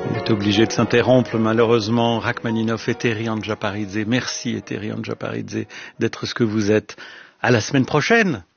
On est obligé de s'interrompre malheureusement. Rachmaninov et Eterian Japaridze. Merci Eterian Japaridze d'être ce que vous êtes. À la semaine prochaine.